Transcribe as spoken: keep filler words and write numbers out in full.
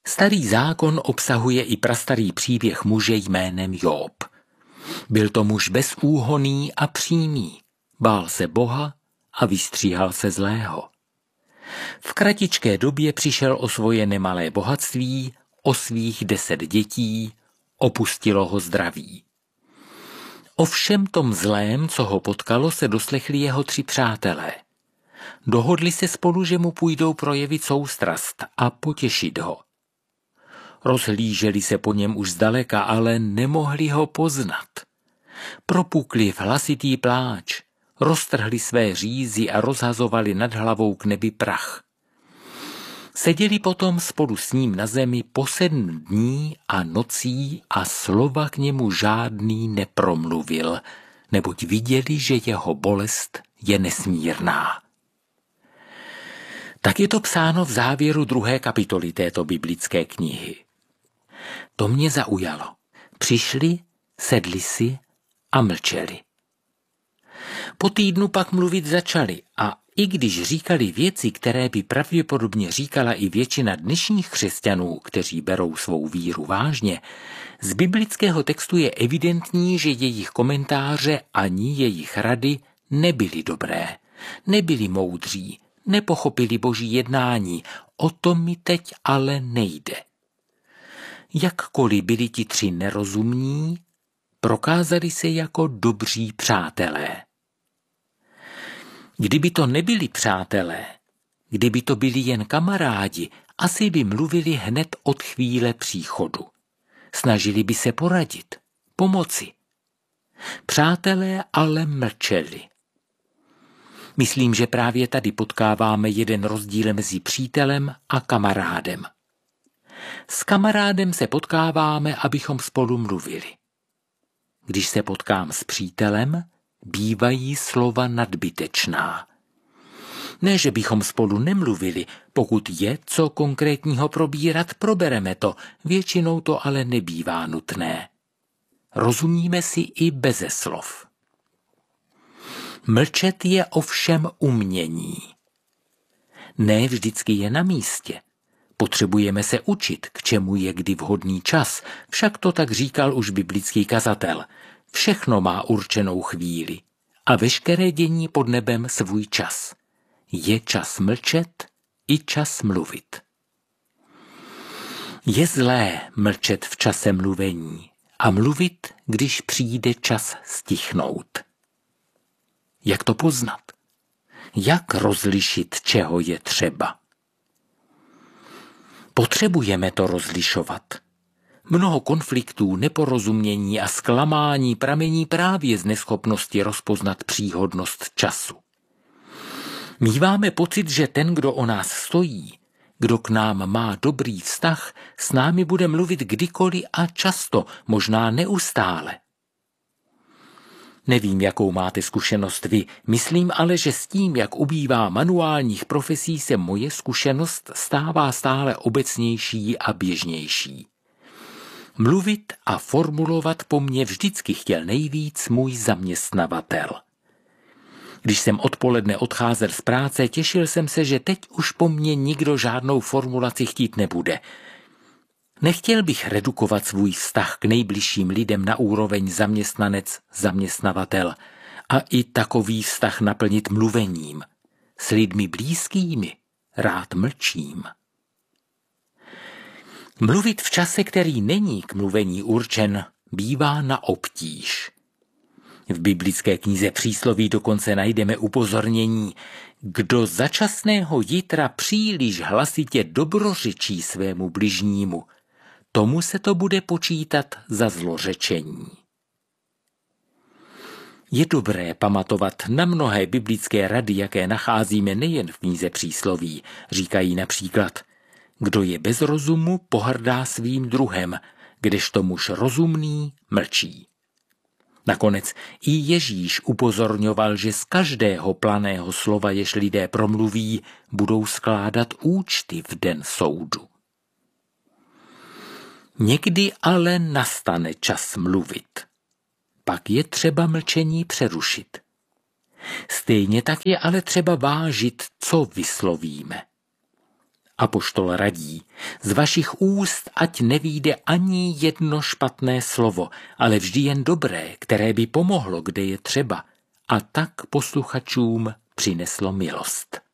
Starý zákon obsahuje i prastarý příběh muže jménem Job. Byl to muž bezúhonný a přímý, bál se Boha a vystříhal se zlého. V kratičké době přišel o svoje nemalé bohatství, o svých deset dětí, opustilo ho zdraví. O všem tom zlém, co ho potkalo, se doslechli jeho tři přátelé. Dohodli se spolu, že mu půjdou projevit soustrast a potěšit ho. Rozhlíželi se po něm už zdaleka, ale nemohli ho poznat. Propukli v hlasitý pláč, roztrhli své řízy a rozhazovali nad hlavou k nebi prach. Seděli potom spolu s ním na zemi po sedm dní a nocí a slova k němu žádný nepromluvil, neboť viděli, že jeho bolest je nesmírná. Tak je to psáno v závěru druhé kapitoly této biblické knihy. To mě zaujalo. Přišli, sedli si a mlčeli. Po týdnu pak mluvit začali a i když říkali věci, které by pravděpodobně říkala i většina dnešních křesťanů, kteří berou svou víru vážně, z biblického textu je evidentní, že jejich komentáře ani jejich rady nebyly dobré, nebyli moudří, nepochopili Boží jednání, o to mi teď ale nejde. Jakkoliv byli ti tři nerozumní, prokázali se jako dobří přátelé. Kdyby to nebyli přátelé, kdyby to byli jen kamarádi, asi by mluvili hned od chvíle příchodu. Snažili by se poradit, pomoci. Přátelé ale mlčeli. Myslím, že právě tady potkáváme jeden rozdíl mezi přítelem a kamarádem. S kamarádem se potkáváme, abychom spolu mluvili. Když se potkám s přítelem, bývají slova nadbytečná. Ne, že bychom spolu nemluvili, pokud je co konkrétního probírat, probereme to, většinou to ale nebývá nutné. Rozumíme si i beze slov. Mlčet je ovšem umění. Ne vždycky je na místě. Potřebujeme se učit, k čemu je kdy vhodný čas, však to tak říkal už biblický kazatel. Všechno má určenou chvíli a veškeré dění pod nebem svůj čas. Je čas mlčet i čas mluvit. Je zlé mlčet v čase mluvení a mluvit, když přijde čas stichnout. Jak to poznat? Jak rozlišit, čeho je třeba? Potřebujeme to rozlišovat. Mnoho konfliktů, neporozumění a zklamání pramení právě z neschopnosti rozpoznat příhodnost času. Míváme pocit, že ten, kdo o nás stojí, kdo k nám má dobrý vztah, s námi bude mluvit kdykoliv a často, možná neustále. Nevím, jakou máte zkušenost vy, myslím ale, že s tím, jak ubývá manuálních profesí, se moje zkušenost stává stále obecnější a běžnější. Mluvit a formulovat po mně vždycky chtěl nejvíc můj zaměstnavatel. Když jsem odpoledne odcházel z práce, těšil jsem se, že teď už po mně nikdo žádnou formulaci chtít nebude. Nechtěl bych redukovat svůj vztah k nejbližším lidem na úroveň zaměstnanec-zaměstnavatel a i takový vztah naplnit mluvením. S lidmi blízkými rád mlčím. Mluvit v čase, který není k mluvení určen, bývá na obtíž. V biblické knize Přísloví dokonce najdeme upozornění, kdo začasného jitra příliš hlasitě dobrořečí svému bližnímu, tomu se to bude počítat za zlořečení. Je dobré pamatovat na mnohé biblické rady, jaké nacházíme nejen v knize Přísloví. Říkají například, kdo je bez rozumu, pohrdá svým druhem, kdežto muž rozumný mlčí. Nakonec i Ježíš upozorňoval, že z každého planého slova, jež lidé promluví, budou skládat účty v den soudu. Někdy ale nastane čas mluvit. Pak je třeba mlčení přerušit. Stejně tak je ale třeba vážit, co vyslovíme. Apoštol radí, Z vašich úst ať nevyjde ani jedno špatné slovo, ale vždy jen dobré, které by pomohlo, kde je třeba, a tak posluchačům přineslo milost.